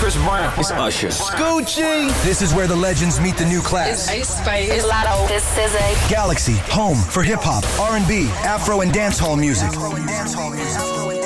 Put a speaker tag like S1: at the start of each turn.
S1: Chris Brown.
S2: It's Usher.
S1: Gucci.
S3: This is where the legends meet the new class.
S4: It's Ace Spice. It's Lotto. This is a
S3: Galaxy, home for hip hop, R&B, Afro, and dancehall music.